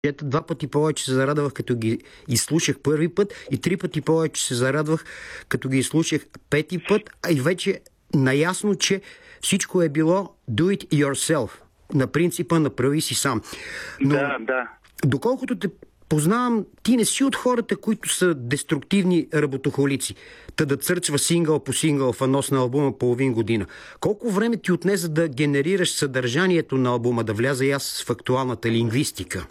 2 пъти повече се зарадвах, като ги изслушах първи път, и 3 пъти повече се зарадвах, като ги изслушах 5-ти път, а и вече наясно, че всичко е било do it yourself, на принципа направи си сам. Но, да. Доколкото те познавам, ти не си от хората, които са деструктивни работохолици, та да църчва сингъл по сингъл в анонс на албума половин година. Колко време ти отне, за да генерираш съдържанието на албума, да вляза и аз в актуалната лингвистика?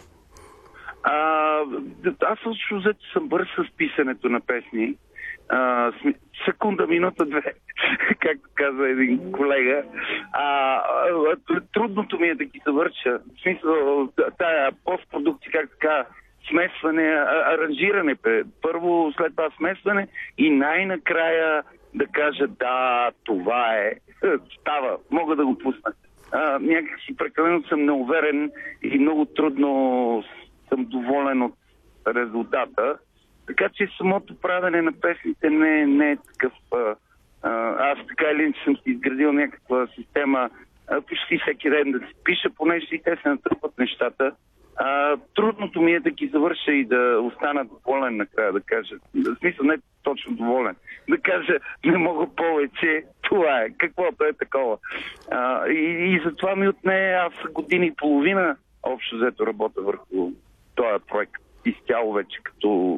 Аз също взето съм бърз с писането на песни. Секунда, минута, две, както каза един колега. Трудното ми е да ги завърша. В смисъл, тая постпродукти, как така, смесване, аранжиране. Първо, след това смесване и най-накрая да кажа, да, това е. Става, мога да го пусна. Някакси прекалено съм неуверен и много трудно съм доволен от резултата. Така че самото правене на песните не е такъв... Аз така или иначе съм си изградил някаква система почти всеки ден да си пиша, понеже и те се натрупат нещата. Трудното ми е да ги завърша и да остана доволен накрая, да кажа. В смисъл, не точно доволен. Да кажа, не мога повече, това е, каквото е такова. И затова ми отне, аз година и половина общо взето работя върху този проект. Изцяло вече като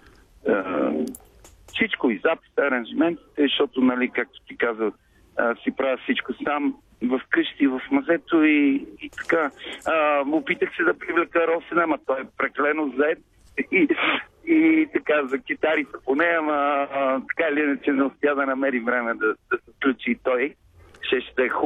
всичко, и записта, аранжиментите, защото, нали, както ти казах, си правя всичко сам, в къщи, в мазето и така. Опитах се да привлека Росен, ама той е прекалено зает и така за китарите поне, ама така или иначе не успя да намери време да се включи и той. Ще е хубаво.